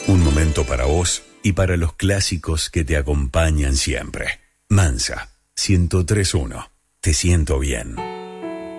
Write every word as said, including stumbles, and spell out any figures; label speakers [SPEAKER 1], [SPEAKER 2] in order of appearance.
[SPEAKER 1] Un momento para vos y para los clásicos que te acompañan siempre. Mansa, ciento tres punto uno. Te siento bien.